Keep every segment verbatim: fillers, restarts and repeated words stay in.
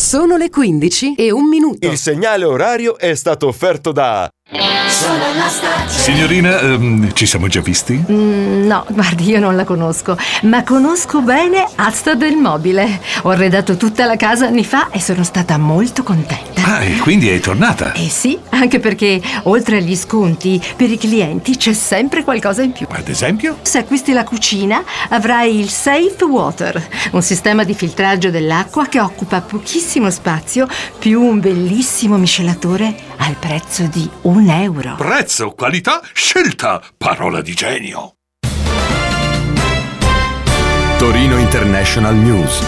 Sono le quindici e un minuto. Il segnale orario è stato offerto da... Signorina, ehm, ci siamo già visti? Mm, no, guardi, io non la conosco, ma conosco bene Asta del Mobile. Ho arredato tutta la casa anni fa e sono stata molto contenta. Ah, e quindi è tornata? Eh sì, anche perché oltre agli sconti, per i clienti c'è sempre qualcosa in più. Ad esempio? Se acquisti la cucina, avrai il Safe Water, un sistema di filtraggio dell'acqua che occupa pochissimo spazio, più un bellissimo miscelatore al prezzo di un euro. Prezzo, qualità, scelta, parola di genio. Torino International News.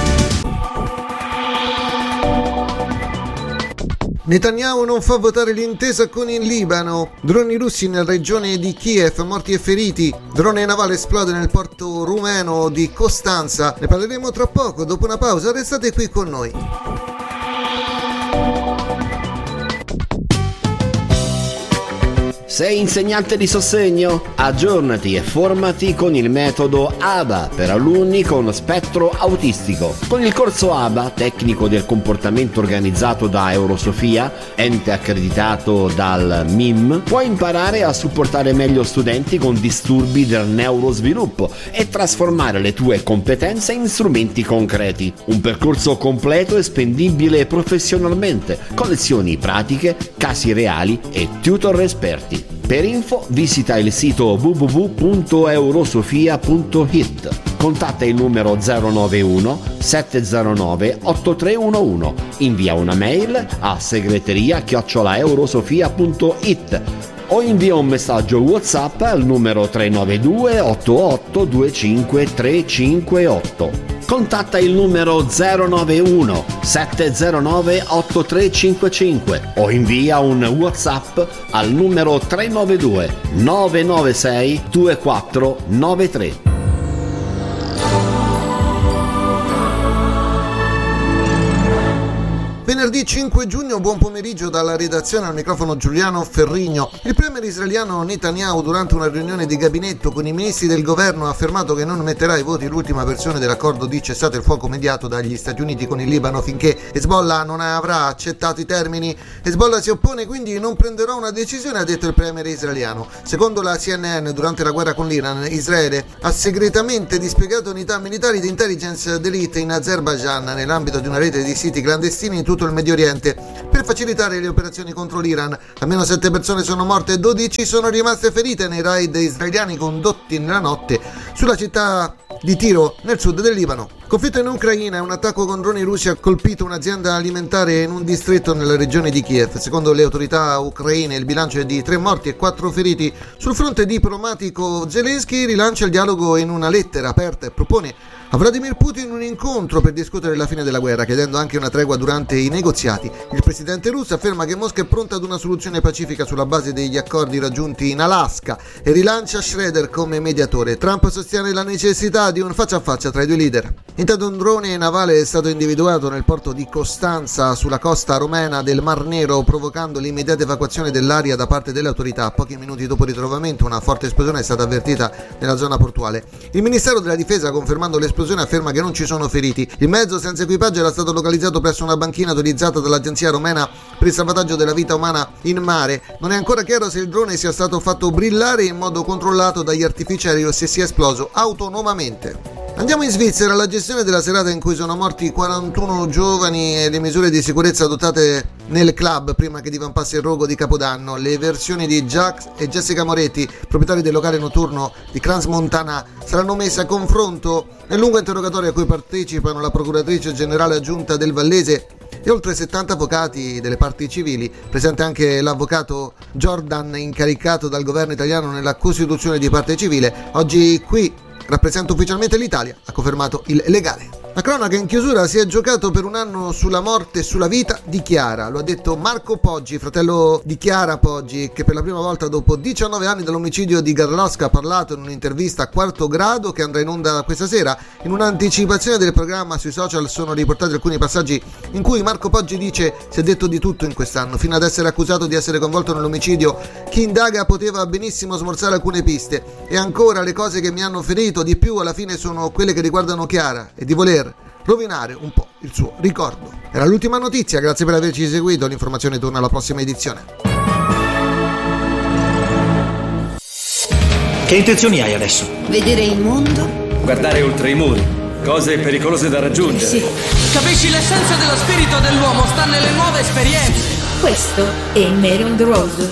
Netanyahu non fa votare l'intesa con il Libano. Droni russi nella regione di Kiev, morti e feriti. Drone navale esplode nel porto rumeno di Costanza. Ne parleremo tra poco, dopo una pausa. Restate qui con noi. Sei insegnante di sostegno? Aggiornati e formati con il metodo A B A per alunni con spettro autistico. Con il corso A B A, tecnico del comportamento organizzato da Eurosofia, ente accreditato dal M I M, puoi imparare a supportare meglio studenti con disturbi del neurosviluppo e trasformare le tue competenze in strumenti concreti. Un percorso completo e spendibile professionalmente, con lezioni pratiche, casi reali e tutor esperti. Per info visita il sito w w w punto eurosofia punto i t. Contatta il numero zero nove uno sette zero nove otto tre uno uno. Invia una mail a segreteria chiocciola eurosofia punto i t o invia un messaggio WhatsApp al numero tre nove due otto otto due cinque tre cinque otto. Contatta il numero zero nove uno sette zero nove otto tre cinque cinque o invia un WhatsApp al numero tre nove due nove nove sei due quattro nove tre. Venerdì cinque giugno, buon pomeriggio dalla redazione, al microfono Giuliano Ferrigno. Il premier israeliano Netanyahu, durante una riunione di gabinetto con i ministri del governo, ha affermato che non metterà ai voti l'ultima versione dell'accordo di cessate il fuoco mediato dagli Stati Uniti con il Libano finché Hezbollah non avrà accettato i termini. Hezbollah si oppone, quindi non prenderà una decisione, ha detto il premier israeliano. Secondo la C N N, durante la guerra con l'Iran, Israele ha segretamente dispiegato unità militari di intelligence d'élite in Azerbaijan nell'ambito di una rete di siti clandestini in tutto il Medio Oriente per facilitare le operazioni contro l'Iran. Almeno sette persone sono morte e dodici sono rimaste ferite nei raid israeliani condotti nella notte sulla città di Tiro, nel sud del Libano. Conflitto in Ucraina, un attacco con droni russi ha colpito un'azienda alimentare in un distretto nella regione di Kiev. Secondo le autorità ucraine il bilancio è di tre morti e quattro feriti. Sul fronte diplomatico, Zelensky rilancia il dialogo in una lettera aperta e propone a Vladimir Putin un incontro per discutere la fine della guerra, chiedendo anche una tregua durante i negoziati. Il presidente russo afferma che Mosca è pronta ad una soluzione pacifica sulla base degli accordi raggiunti in Alaska e rilancia Schroeder come mediatore. Trump sostiene la necessità di un faccia a faccia tra i due leader. Intanto un drone navale è stato individuato nel porto di Costanza, sulla costa romena del Mar Nero, provocando l'immediata evacuazione dell'area da parte delle autorità. Pochi minuti dopo il ritrovamento una forte esplosione è stata avvertita nella zona portuale. Il Ministero della Difesa, confermando l'esplosione, afferma che non ci sono feriti. Il mezzo senza equipaggio era stato localizzato presso una banchina utilizzata dall'agenzia romena per il salvataggio della vita umana in mare. Non è ancora chiaro se il drone sia stato fatto brillare in modo controllato dagli artificieri o se sia esploso autonomamente. Andiamo in Svizzera. La gestione della serata in cui sono morti quarantuno giovani e le misure di sicurezza adottate nel club prima che divampasse il rogo di Capodanno. Le versioni di Jax e Jessica Moretti, proprietari del locale notturno di Crans Montana, saranno messe a confronto nel lungo interrogatorio a cui partecipano la procuratrice generale aggiunta del Vallese e oltre settanta avvocati delle parti civili, presente anche l'avvocato Jordan, incaricato dal governo italiano nella costituzione di parte civile. Oggi qui rappresenta ufficialmente l'Italia, ha confermato il legale. La cronaca in chiusura: si è giocato per un anno sulla morte e sulla vita di Chiara. Lo ha detto Marco Poggi, fratello di Chiara Poggi, che per la prima volta dopo diciannove anni dall'omicidio di Garlosca ha parlato in un'intervista a Quarto Grado che andrà in onda questa sera. In un'anticipazione del programma sui social sono riportati alcuni passaggi in cui Marco Poggi dice: si è detto di tutto in quest'anno, fino ad essere accusato di essere coinvolto nell'omicidio. Chi indaga poteva benissimo smorzare alcune piste, e ancora le cose che mi hanno ferito di più alla fine sono quelle che riguardano Chiara e di voler rovinare un po' il suo ricordo. Era l'ultima notizia, grazie per averci seguito, l'informazione torna alla prossima edizione. Che intenzioni hai adesso? Vedere il mondo? Guardare oltre i muri, cose pericolose da raggiungere. Sì. Capisci, l'essenza dello spirito dell'uomo sta nelle nuove esperienze. Questo è Mary on the Road.